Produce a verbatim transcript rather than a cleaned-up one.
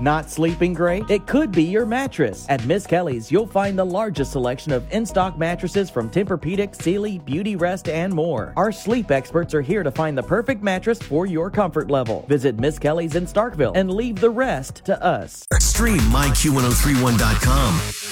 Not sleeping great? It could be your mattress. At Miss Kelly's, you'll find the largest selection of in-stock mattresses from Tempur-Pedic, Sealy, Beauty Rest, and more. Our sleep experts are here to find the perfect mattress for your comfort level. Visit Miss Kelly's in Starkville and leave the rest to us. Stream my Q ten thirty-one dot com.